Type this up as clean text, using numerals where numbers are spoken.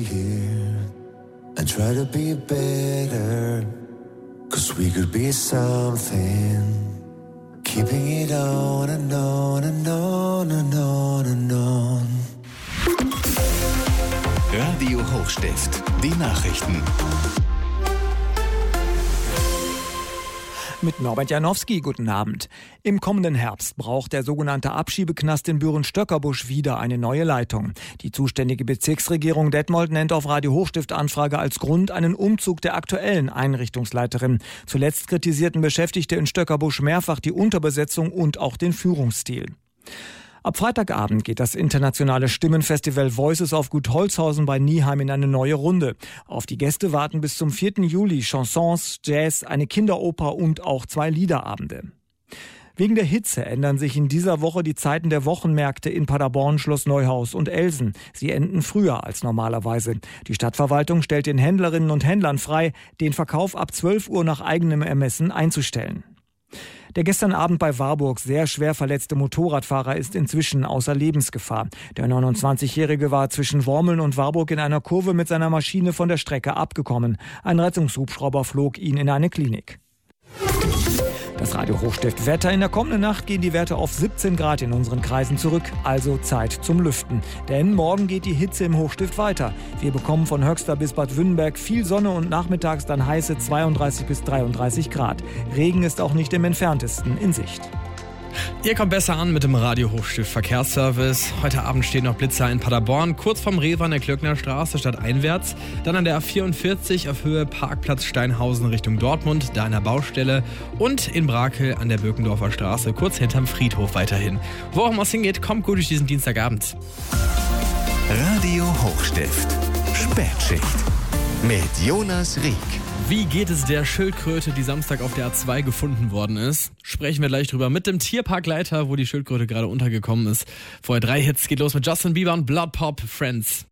here and try to be better, 'cause we could be something, keeping it on and on and on and on and on. Radio Hochstift, die Nachrichten. Mit Norbert Janowski, guten Abend. Im kommenden Herbst braucht der sogenannte Abschiebeknast in Büren-Stöckerbusch wieder eine neue Leitung. Die zuständige Bezirksregierung Detmold nennt auf Radio Hochstift Anfrage als Grund einen Umzug der aktuellen Einrichtungsleiterin. Zuletzt kritisierten Beschäftigte in Stöckerbusch mehrfach die Unterbesetzung und auch den Führungsstil. Ab Freitagabend geht das internationale Stimmenfestival Voices auf Gut Holzhausen bei Nieheim in eine neue Runde. Auf die Gäste warten bis zum 4. Juli Chansons, Jazz, eine Kinderoper und auch 2 Liederabende. Wegen der Hitze ändern sich in dieser Woche die Zeiten der Wochenmärkte in Paderborn, Schloss Neuhaus und Elsen. Sie enden früher als normalerweise. Die Stadtverwaltung stellt den Händlerinnen und Händlern frei, den Verkauf ab 12 Uhr nach eigenem Ermessen einzustellen. Der gestern Abend bei Warburg sehr schwer verletzte Motorradfahrer ist inzwischen außer Lebensgefahr. Der 29-Jährige war zwischen Wormeln und Warburg in einer Kurve mit seiner Maschine von der Strecke abgekommen. Ein Rettungshubschrauber flog ihn in eine Klinik. Das Radio Hochstift Wetter. In der kommenden Nacht gehen die Werte auf 17 Grad in unseren Kreisen zurück. Also Zeit zum Lüften. Denn morgen geht die Hitze im Hochstift weiter. Wir bekommen von Höxter bis Bad Wünnenberg viel Sonne und nachmittags dann heiße 32 bis 33 Grad. Regen ist auch nicht im entferntesten in Sicht. Ihr kommt besser an mit dem Radio Hochstift Verkehrsservice. Heute Abend stehen noch Blitzer in Paderborn, kurz vorm Rewe an der Klöckner Straße stadteinwärts. Dann an der A44 auf Höhe Parkplatz Steinhausen Richtung Dortmund, da an der Baustelle. Und in Brakel an der Birkendorfer Straße, kurz hinterm Friedhof weiterhin. Wo auch immer es hingeht, kommt gut durch diesen Dienstagabend. Radio Hochstift, Spätschicht mit Jonas Rieck. Wie geht es der Schildkröte, die Samstag auf der A2 gefunden worden ist? Sprechen wir gleich drüber mit dem Tierparkleiter, wo die Schildkröte gerade untergekommen ist. Vorher 3 Hits, geht los mit Justin Bieber und Blood Pop Friends.